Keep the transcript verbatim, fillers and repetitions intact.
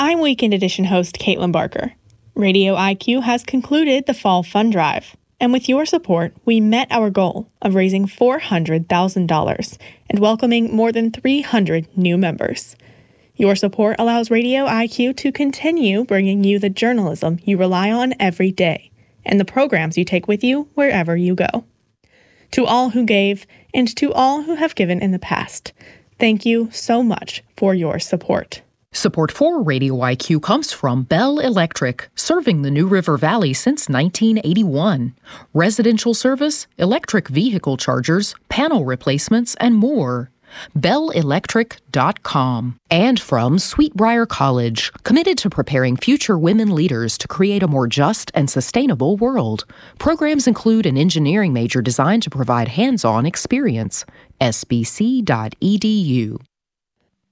I'm Weekend Edition host Caitlin Barker. Radio I Q has concluded the Fall Fund Drive, and with your support, we met our goal of raising four hundred thousand dollars and welcoming more than three hundred new members. Your support allows Radio I Q to continue bringing you the journalism you rely on every day and the programs you take with you wherever you go. To all who gave and to all who have given in the past, thank you so much for your support. Support for Radio I Q comes from Bell Electric, serving the New River Valley since nineteen eighty-one. Residential service, electric vehicle chargers, panel replacements, and more. bell electric dot com. And from Sweetbriar College, committed to preparing future women leaders to create a more just and sustainable world. Programs include an engineering major designed to provide hands-on experience. S B C dot E D U.